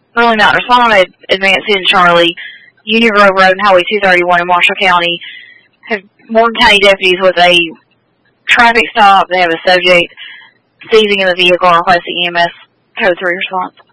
Early Mountain responded, Advance in Charlie, Union Grove Road and Highway 231 in Marshall County have Morgan County deputies with a traffic stop. They have a subject seizing in the vehicle and requesting EMS Code 3 response.